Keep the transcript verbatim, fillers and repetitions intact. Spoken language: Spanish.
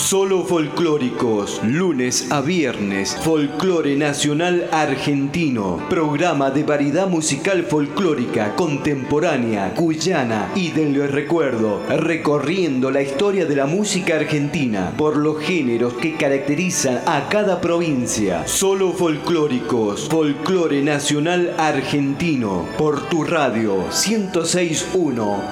Solo folclóricos, lunes a viernes, folclore nacional argentino, programa de variedad musical folclórica, contemporánea, cuyana y del recuerdo, recorriendo la historia de la música argentina por los géneros que caracterizan a cada provincia. Solo folclóricos, folclore nacional argentino, por tu radio ciento seis punto uno.